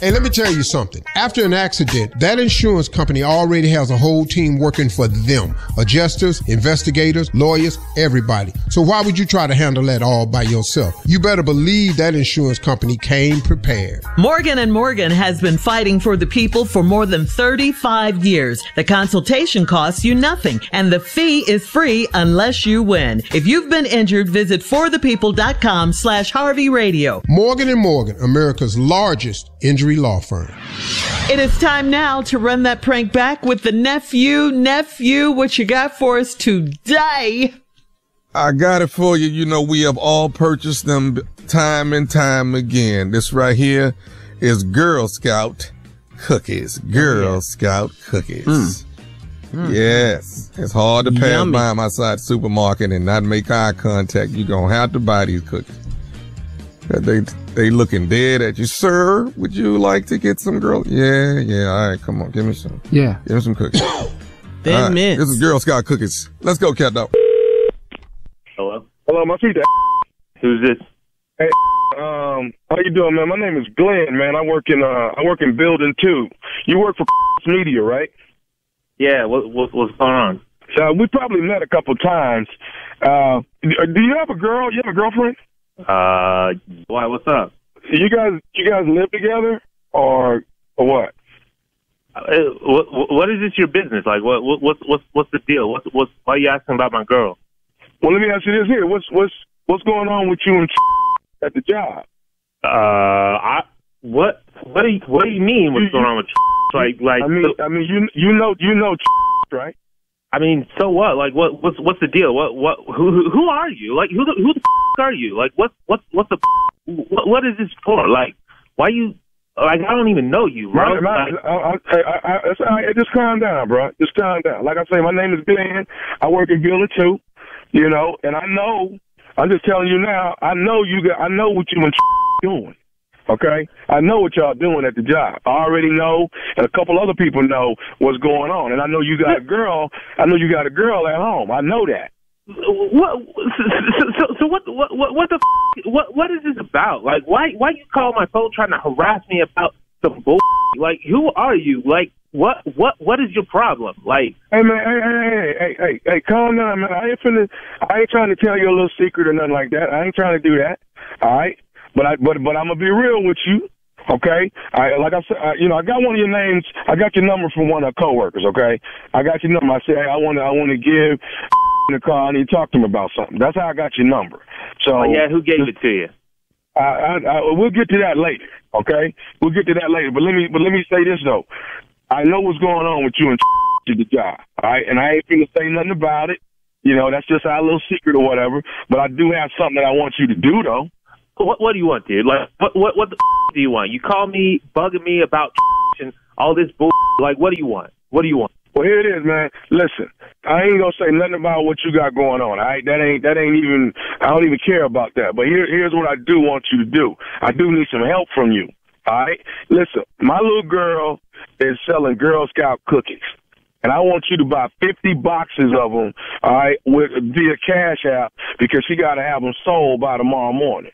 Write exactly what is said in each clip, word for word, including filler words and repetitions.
Hey, let me tell you something. After an accident, that insurance company already has a whole team working for them. Adjusters, investigators, lawyers, everybody. So why would you try to handle that all by yourself? You better believe that insurance company came prepared. Morgan and Morgan has been fighting for the people for more than thirty-five years. The consultation costs you nothing, and the fee is free unless you win. If you've been injured, visit forthepeople.com slash Harvey Radio. Morgan and Morgan, America's largest injury law firm. It is time now to run that prank back with the nephew. Nephew, what you got for us today? I got it for you. You know, we have all purchased them time and time again. This right here is Girl Scout cookies. Girl yeah. Scout cookies. Mm. Mm. Yes. It's hard to pass Yummy. by them outside the supermarket and not make eye contact. You're going to have to buy these cookies. They they looking dead at you. Sir, would you like to get some girl? Yeah, yeah. All right, come on. Give me some. Yeah. Give me some cookies. Ten right, minutes. This is Girl Scout cookies. Let's go, cat dog. Hello? Hello, my feet. Who's this? Hey, um, how you doing, man? My name is Glenn, man. I work in uh, I work in building two. You work for media, right? Yeah. What, what what's going on? So we probably met a couple times. Uh, do you have a girl? You have a girlfriend? Uh, why? What's up? You guys, you guys live together, or or what? Uh, what, what is this your business? Like, what, what, what's, what's, what's the deal? What's, what's, why are you asking about my girl? Well, let me ask you this here. What's, what's, what's going on with you and at the job? Uh, I, what, what do you, what do you mean? What's you, going on with like, like? I mean, I mean, you, you know, you know, right? I mean, so what? Like, what, what's, what's the deal? What, what, who, who are you? Like, who, the, who the f- are you? Like, what, what, what's the, what, what is this for? Like, why you? Like, I don't even know you, bro. My, my, I, I, I, I, I, just calm down, bro. Just calm down. Like I say, my name is Glenn. I work in building two, you know, and I know, I'm just telling you now, I know you got, I know what you and doing, okay? I know what y'all doing at the job. I already know, and a couple other people know what's going on. And I know you got a girl, I know you got a girl at home. I know that. What? So, so, so what? What? What the? F- what? What is this about? Like, why? Why you call my phone trying to harass me about some bull? Like, who are you? Like, what? What? What is your problem? Like, hey man, hey, hey, hey, hey, hey, hey, calm down, man. I ain't finna, I ain't trying to tell you a little secret or nothing like that. I ain't trying to do that. All right, but I, but, but I'm gonna be real with you. Okay, I like I said, I, you know, I got one of your names. I got your number from one of our coworkers. Okay, I got your number. I said, hey, I want to, I want to give in the car. I need to talk to him about something. That's how I got your number. So oh, yeah, who gave it to you? I, I, I, we'll get to that later. Okay, we'll get to that later. But let me, but let me say this though. I know what's going on with you and to the job. All right, and I ain't finna say nothing about it. You know, that's just our little secret or whatever. But I do have something that I want you to do though. What, what do you want, dude? Like, what, what, what the f- do you want? You call me, bugging me about and all this bull. Like, what do you want? What do you want? Well, here it is, man. Listen, I ain't gonna say nothing about what you got going on. All right, that ain't that ain't even. I don't even care about that. But here, here's what I do want you to do. I do need some help from you. All right, listen. My little girl is selling Girl Scout cookies, and I want you to buy fifty boxes of them. All right, with via Cash App because she got to have them sold by tomorrow morning.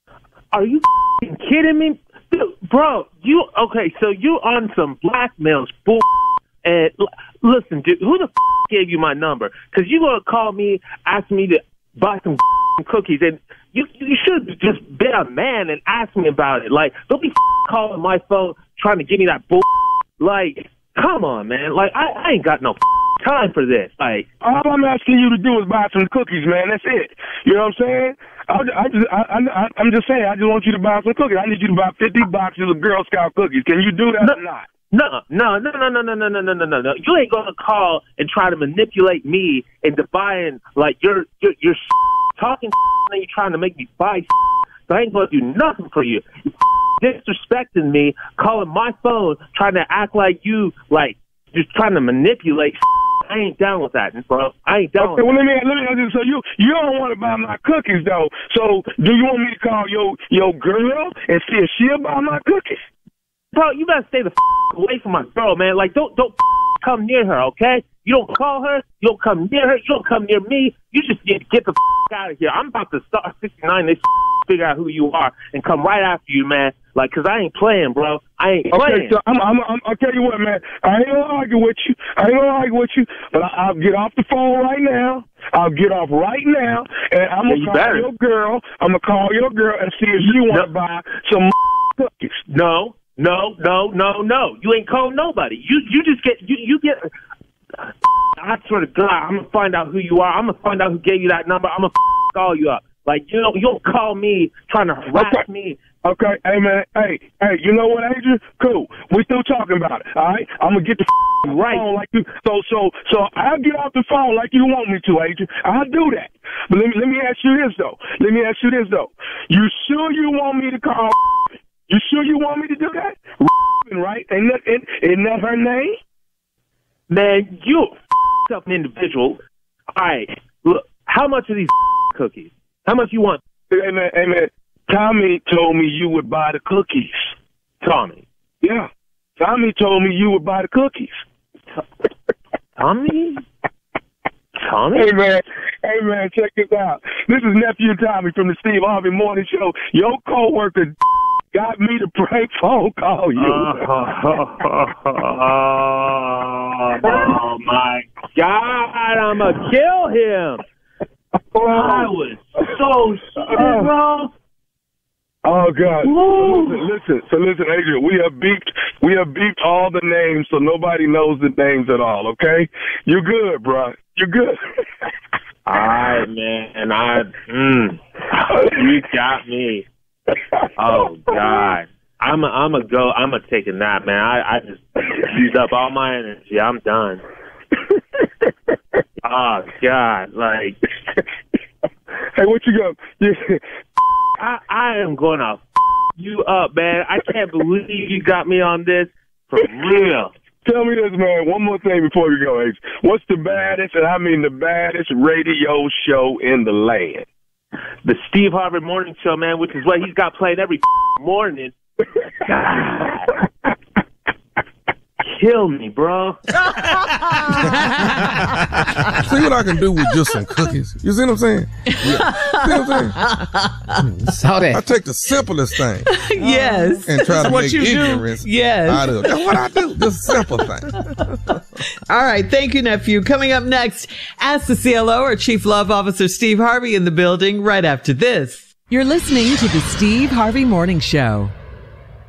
Are you f***ing kidding me? Dude, bro, you, okay, so you on some blackmail bull, and l- listen, dude, who the f*** gave you my number? Because you going to call me, ask me to buy some cookies, and you you should just be a man and ask me about it. Like, don't be f*** calling my phone trying to give me that bull. Like, come on, man. Like, I, I ain't got no f- time for this. Like, all I'm asking you to do is buy some cookies, man. That's it. You know what I'm saying? I, I just, I, I, I'm just saying, I just want you to buy some cookies. I need you to buy fifty boxes of Girl Scout cookies. Can you do that no, or not? No, no, no, no, no, no, no, no, no, no, no, no. You ain't gonna call and try to manipulate me into buying, like, you're, you're, you're talking and you're trying to make me buy so I ain't gonna do nothing for you. You're disrespecting me, calling my phone, trying to act like you, like, just trying to manipulate. I ain't down with that, bro. I ain't down okay, with well, that. let me, let me, so you, you don't want to buy my cookies, though. So do you want me to call your, your girl and see if she'll buy my cookies? Bro, you better stay the f- away from my girl, man. Like, don't, don't f- come near her, okay? You don't call her. You don't come near her. You don't come near me. You just get, get the f- out of here. I'm about to start sixty-nine. They f- figure out who you are and come right after you, man. Like, because I ain't playing, bro. I ain't playing. Okay, so I'm, I'm, I'm, I'll tell you what, man. I ain't going to argue with you. I ain't going to argue with you, but I, I'll get off the phone right now. I'll get off right now, and I'm going to Yeah, you call better. your girl. I'm going to call your girl and see if she want to No. buy some cookies. No, no, no, no, no. You ain't called nobody. You you just get, you, you get, I swear to God, I'm going to find out who you are. I'm going to find out who gave you that number. I'm going to call you up. Like, you know, you don't call me trying to harass Okay. me. Okay, hey, man. Hey, hey, you know what, Adrian? Cool. We still talking about it, all right? I'm going to get the f- Right. phone like you. So, so, so I'll get off the phone like you want me to, Adrian. I'll do that. But let me, let me ask you this, though. Let me ask you this, though. You sure you want me to call? You sure you want me to do that? Right? Ain't that, ain't, isn't that her name? Man, you a f- individual. All right, look, how much are these f- cookies? How much you want, Hey, man, hey, man. Tommy told me you would buy the cookies. Tommy? Yeah. Tommy told me you would buy the cookies. Tommy? Tommy? Hey, man. Hey, man, check this out. This is Nephew Tommy from the Steve Harvey Morning Show. Your coworker got me to prank phone call you. Oh, my God, I'm going to kill him. I was so stupid, bro. Oh, God. Woo. Listen, listen, so listen, Adrian, we have beeped, we have beeped all the names so nobody knows the names at all, okay? You're good, bro. You're good. All right, man, and I, mm, you got me. Oh, God. I'm a, I'm a go. I'm a take a nap, man. I, I just used up all my energy. I'm done. Oh, God. Like, Hey, what you got? Yeah. I, I am going to f- you up, man. I can't believe you got me on this for real. Tell me this, man. One more thing before we go, Ace. What's the baddest, and I mean the baddest radio show in the land? The Steve Harvey Morning Show, man, which is what he's got playing every f- morning. God. Kill me, bro. See what I can do with just some cookies. You see what I'm saying? Yeah. See what I'm saying? Saw that. I take the simplest thing Yes. and try to What make you do. ignorance Yes. out of it. That's what I do. Just simple thing. All right. Thank you, nephew. Coming up next, Ask the C L O, our Chief Love Officer Steve Harvey in the building right after this. You're listening to the Steve Harvey Morning Show.